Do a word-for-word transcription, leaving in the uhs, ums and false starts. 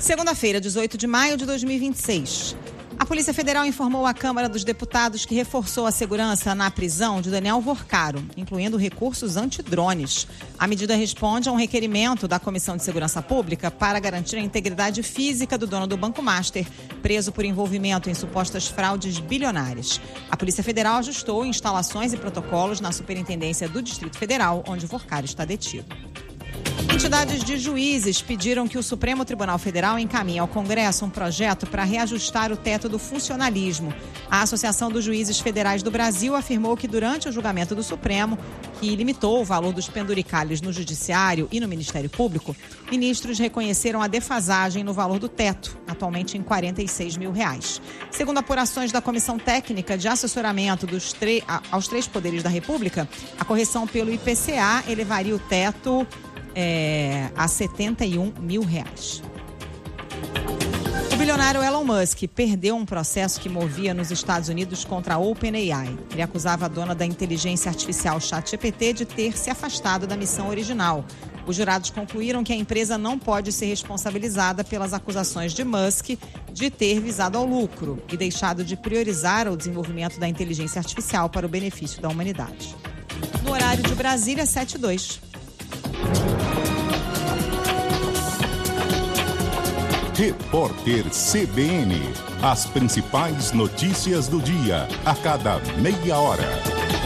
Segunda-feira, dezoito de maio de dois mil e vinte e seis. A Polícia Federal informou à Câmara dos Deputados que reforçou a segurança na prisão de Daniel Vorcaro, incluindo recursos antidrones. A medida responde a um requerimento da Comissão de Segurança Pública para garantir a integridade física do dono do Banco Master, preso por envolvimento em supostas fraudes bilionárias. A Polícia Federal ajustou instalações e protocolos na Superintendência do Distrito Federal, onde Vorcaro está detido. Entidades de juízes pediram que o Supremo Tribunal Federal encaminhe ao Congresso um projeto para reajustar o teto do funcionalismo. A Associação dos Juízes Federais do Brasil afirmou que durante o julgamento do Supremo, que limitou o valor dos penduricalhos no Judiciário e no Ministério Público, ministros reconheceram a defasagem no valor do teto, atualmente em quarenta e seis mil reais. Segundo apurações da Comissão Técnica de Assessoramento dos tre- aos três poderes da República, a correção pelo I P C A elevaria o teto É, a setenta e um mil reais. O bilionário Elon Musk perdeu um processo que movia nos Estados Unidos contra a OpenAI. Ele acusava a dona da inteligência artificial ChatGPT de ter se afastado da missão original. Os jurados concluíram que a empresa não pode ser responsabilizada pelas acusações de Musk de ter visado ao lucro e deixado de priorizar o desenvolvimento da inteligência artificial para o benefício da humanidade. No horário de Brasília, sete e dois. Repórter C B N. As principais notícias do dia, a cada meia hora.